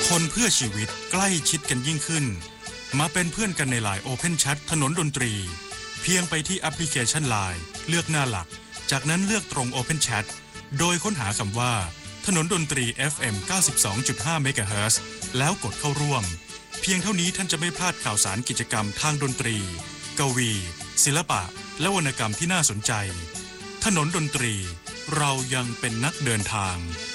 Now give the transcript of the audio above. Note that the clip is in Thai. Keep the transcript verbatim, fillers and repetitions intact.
คนเพื่อชีวิตใกล้ชิดกันยิ่งขึ้นมาเป็นเพื่อนกันในไลน์ Open Chat ถนนดนตรีเพียงไปที่แอปพลิเคชัน ไลน์ เลือกหน้าหลักจากนั้นเลือกตรง Open Chat โดยค้นหาคำว่าถนนดนตรี เอฟ เอ็ม เก้าสิบสองจุดห้า เมกะเฮิรตซ์ แล้วกดเข้าร่วมเพียงเท่านี้ท่านจะไม่พลาดข่าวสารกิจกรรมทางดนตรีกวีศิลปะและวรรณกรรมที่น่าสนใจถนนดนตรีเรายังเป็นนักเดินทาง